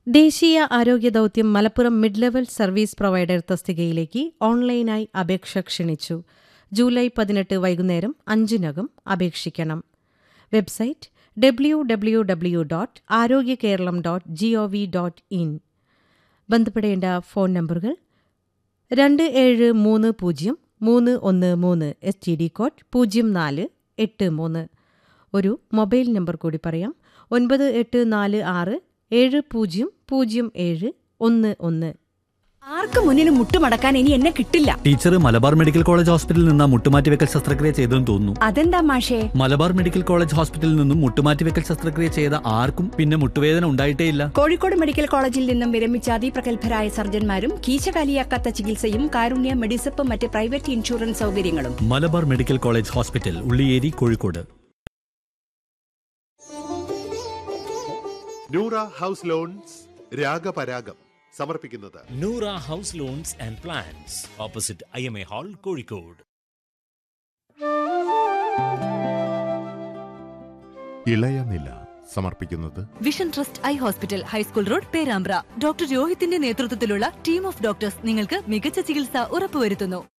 ദേശീയ ആരോഗ്യ ദൗത്യം Malappuram mid level service provider തസ്തികയിലേക്ക് ഓൺലൈനായി അപേക്ഷ ക്ഷണിച്ചു. ജൂലൈ 18 വൈകുന്നേരം 5-നകം അപേക്ഷിക്കണം. Website www.arogyakeralam.gov.in. ബന്ധപ്പെടേണ്ട ഫോൺ നമ്പറുകൾ 2730-313 STD കോഡ് 0483. ഒരു മൊബൈൽ നമ്പർ കൂടി പറയാം, 9846700711. ആർക്ക് മുന്നിലും മുട്ടുമടക്കാൻ ഇനി എന്നെ കിട്ടില്ല. ടീച്ചർ മലബാർ മെഡിക്കൽ കോളേജ് ഹോസ്പിറ്റലിൽ നിന്ന് മുട്ടുമാറ്റിവെക്കൽ ശസ്ത്രക്രിയ ചെയ്തെന്ന് തോന്നുന്നു. അതെന്താ മാഷേ? മലബാർ മെഡിക്കൽ കോളേജ് ഹോസ്പിറ്റലിൽ നിന്നും മുട്ടുമാറ്റിവെക്കൽ ശസ്ത്രക്രിയ ചെയ്ത ആർക്കും പിന്നെ മുട്ടുവേദന ഉണ്ടായിട്ടേയില്ല. കോഴിക്കോട് മെഡിക്കൽ കോളേജിൽ നിന്നും വിരമിച്ച അതിപ്രഗത്ഭരായ സർജന്മാരും കീശകാലിയാക്കാത്ത ചികിത്സയും കാരുണ്യ മെഡിസപ്പ് മറ്റ് പ്രൈവറ്റ് ഇൻഷുറൻസ് സൗകര്യങ്ങളും. Malabar medical college hospital, Ulliyeri, Kozhikode. Noora house loans രാഗപരാഗം സമർപ്പിക്കുന്നത് Noora house loans and plans, opposite IMA hall, Kozhikode. ഇളയനില സമർപ്പിക്കുന്നത് vision trust eye hospital, high school road, Perambra. Doctor രോഹിത്തിന്റെ നേതൃത്വത്തിലുള്ള ടീം ഓഫ് ഡോക്ടേഴ്സ് നിങ്ങൾക്ക് മികച്ച ചികിത്സ ഉറപ്പുവരുത്തുന്നു.